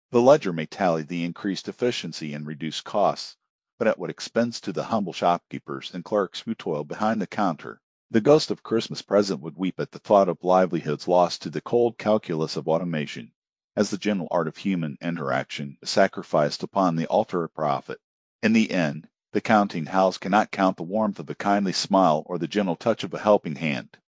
The ledger may tally the increased efficiency and reduced costs, but at what expense to the humble shopkeepers and clerks who toil behind the counter. The ghost of Christmas present would weep at the thought of livelihoods lost to the cold calculus of automation, as the gentle art of human interaction is sacrificed upon the altar of profit. In the end, the counting house cannot count the warmth of a kindly smile or the gentle touch of a helping hand.